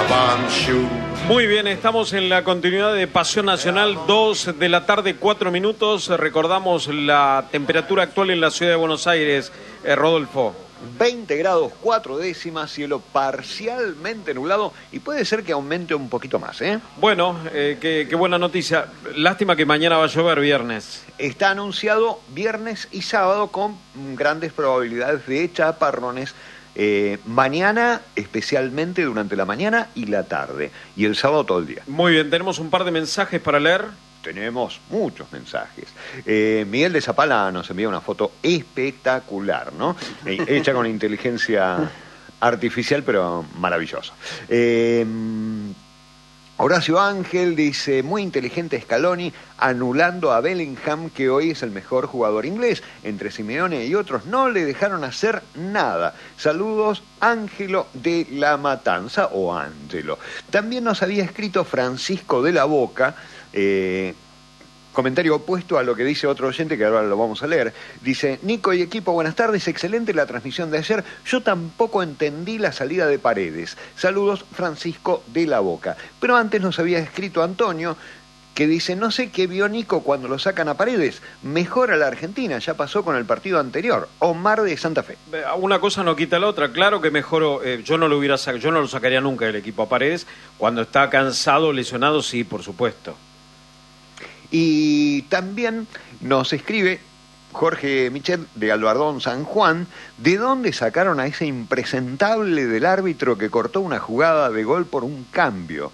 Muy bien, estamos en la continuidad de Pasión Nacional, 2 de la tarde, 4 minutos. Recordamos la temperatura actual en la ciudad de Buenos Aires, Rodolfo. 20 grados 4 décimas, cielo parcialmente nublado y puede ser que aumente un poquito más, ¿eh? Bueno, qué buena noticia. Lástima que mañana va a llover viernes. Está anunciado viernes y sábado con grandes probabilidades de chaparrones. Mañana, especialmente durante la mañana y la tarde, y el sábado todo el día. Muy bien, tenemos un par de mensajes para leer. Tenemos muchos mensajes. Miguel de Zapala nos envía una foto espectacular, ¿no? Hecha con inteligencia artificial, pero maravillosa. Horacio Ángel dice, muy inteligente Scaloni, anulando a Bellingham, que hoy es el mejor jugador inglés. Entre Simeone y otros no le dejaron hacer nada. Saludos, Ángelo de la Matanza, o Ángelo. También nos había escrito Francisco de la Boca, comentario opuesto a lo que dice otro oyente, que ahora lo vamos a leer. Dice, Nico y equipo, buenas tardes, excelente la transmisión de ayer. Yo tampoco entendí la salida de Paredes. Saludos, Francisco de la Boca. Pero antes nos había escrito Antonio, que dice, no sé qué vio Nico cuando lo sacan a Paredes. Mejora la Argentina, ya pasó con el partido anterior. Omar de Santa Fe. Una cosa no quita la otra. Claro que mejoró. Yo no lo sacaría nunca del equipo a Paredes. Cuando está cansado, lesionado, sí, por supuesto. Y también nos escribe Jorge Michel de Albardón San Juan, ¿de dónde sacaron a ese impresentable del árbitro que cortó una jugada de gol por un cambio?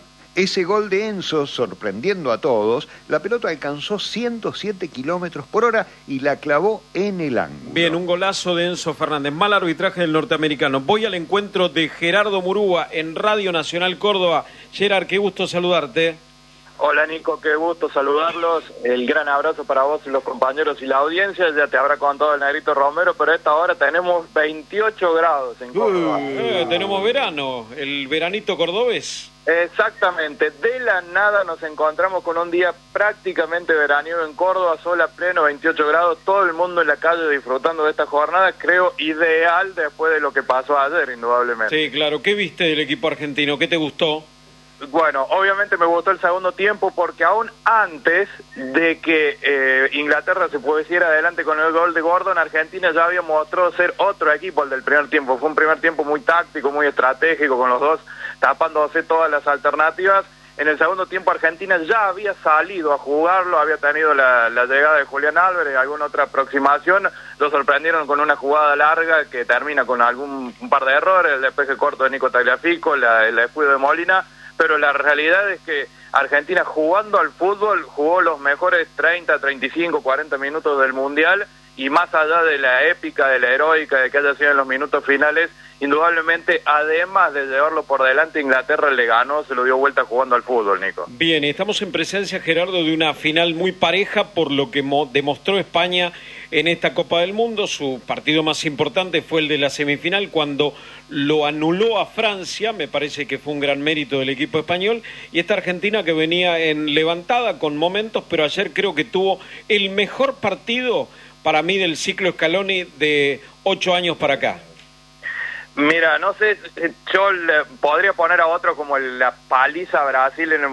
Ese gol de Enzo, sorprendiendo a todos, la pelota alcanzó 107 kilómetros por hora y la clavó en el ángulo. Bien, un golazo de Enzo Fernández. Mal arbitraje del norteamericano. Voy al encuentro de Gerardo Murúa en Radio Nacional Córdoba. Gerard, qué gusto saludarte. Hola Nico, qué gusto saludarlos, el gran abrazo para vos y los compañeros y la audiencia, ya te habrá contado el Negrito Romero, pero a esta hora tenemos 28 grados en Córdoba. Tenemos verano, el veranito cordobés. Exactamente, de la nada nos encontramos con un día prácticamente veraniego en Córdoba, sol a pleno, 28 grados, todo el mundo en la calle disfrutando de esta jornada, creo ideal después de lo que pasó ayer, indudablemente. Sí, claro, ¿qué viste del equipo argentino? ¿Qué te gustó? Bueno, obviamente me gustó el segundo tiempo porque aún antes de que Inglaterra se pusiera adelante con el gol de Gordon, Argentina ya había mostrado ser otro equipo el del primer tiempo. Fue un primer tiempo muy táctico, muy estratégico, con los dos tapándose todas las alternativas. En el segundo tiempo Argentina ya había salido a jugarlo, había tenido la llegada de Julián Álvarez, alguna otra aproximación, lo sorprendieron con una jugada larga que termina con un par de errores, el despeje corto de Nico Tagliafico, el descuido de Molina. Pero la realidad es que Argentina jugando al fútbol jugó los mejores 30, 35, 40 minutos del Mundial y más allá de la épica, de la heroica, de que haya sido en los minutos finales, indudablemente, además de llevarlo por delante, Inglaterra le ganó, se lo dio vuelta jugando al fútbol, Nico. Bien, estamos en presencia, Gerardo, de una final muy pareja por lo que demostró España en esta Copa del Mundo. Su partido más importante fue el de la semifinal, cuando lo anuló a Francia. Me parece que fue un gran mérito del equipo español. Y esta Argentina que venía en levantada con momentos, pero ayer creo que tuvo el mejor partido para mí del ciclo Scaloni de 8 años para acá. Mira, no sé, yo le podría poner a otro como la paliza a Brasil en el